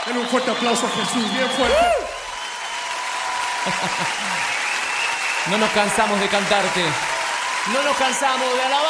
Denle un fuerte aplauso a Jesús, bien fuerte. No nos cansamos de cantarte. No nos cansamos de alabar.